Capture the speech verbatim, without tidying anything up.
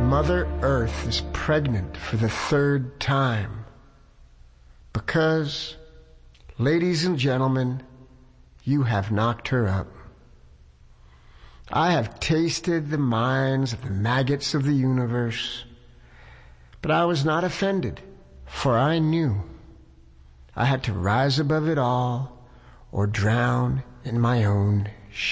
Mother Earth is pregnant for the third time. Because, ladies and gentlemen, you have knocked her up. I have tasted the minds of the maggots of the universe, but I was not offended, for I knew I had to rise above it all or drown in my own